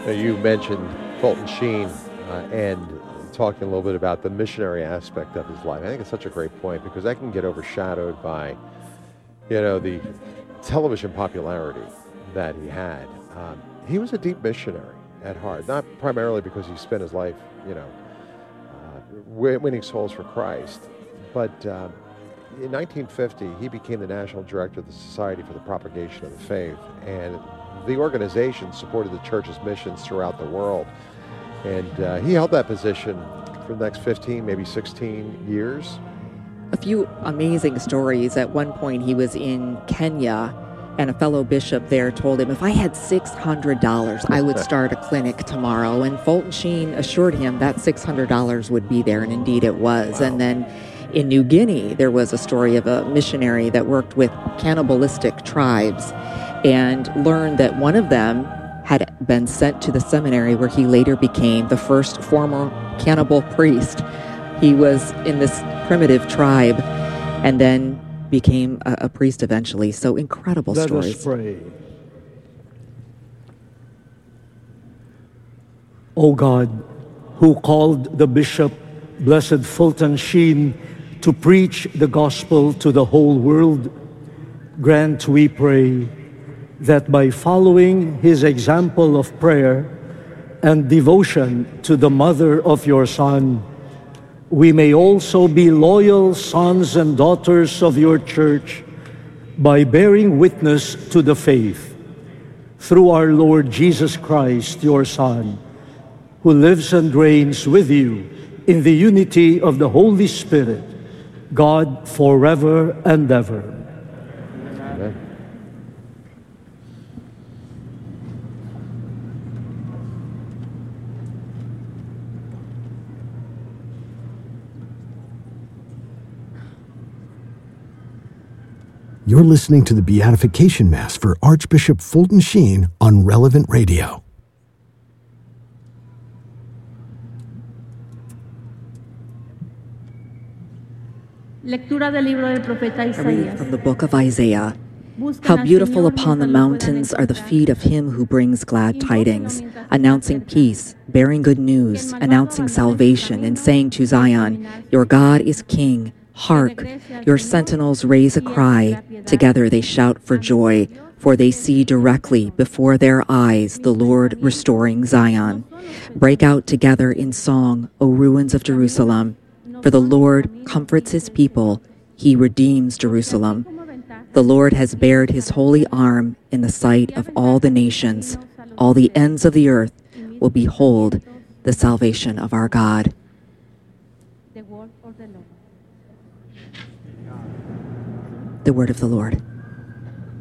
You mentioned Fulton Sheen and talking a little bit about the missionary aspect of his life. I think it's such a great point because that can get overshadowed by, the television popularity that he had. He was a deep missionary at heart, not primarily because he spent his life, winning souls for Christ, but in 1950, he became the national director of the Society for the Propagation of the Faith, and the organization supported the church's missions throughout the world. And he held that position for the next 15, maybe 16 years. A few amazing stories. At one point, he was in Kenya, and a fellow bishop there told him, if I had $600, I would start a clinic tomorrow. And Fulton Sheen assured him that $600 would be there, and indeed it was. Wow. And then in New Guinea, there was a story of a missionary that worked with cannibalistic tribes and learned that one of them had been sent to the seminary where he later became the first former cannibal priest. He was in this primitive tribe and then became a priest eventually. So incredible stories. Let us pray. O God, who called the Bishop Blessed Fulton Sheen to preach the gospel to the whole world, grant, we pray, that by following his example of prayer and devotion to the mother of your Son, we may also be loyal sons and daughters of your church by bearing witness to the faith. Through our Lord Jesus Christ, your Son, who lives and reigns with you in the unity of the Holy Spirit, God forever and ever. Amen. You're listening to the Beatification Mass for Archbishop Fulton Sheen on Relevant Radio. Lectura del libro del profeta A reading Isaías. from the book of Isaiah. How beautiful upon the mountains are the feet of him who brings glad tidings, announcing peace, bearing good news, announcing salvation, and saying to Zion, your God is king. Hark, your sentinels raise a cry. Together they shout for joy, for they see directly before their eyes the Lord restoring Zion. Break out together in song, O ruins of Jerusalem. For the Lord comforts his people, he redeems Jerusalem. The Lord has bared his holy arm in the sight of all the nations. All the ends of the earth will behold the salvation of our God. The word of the Lord.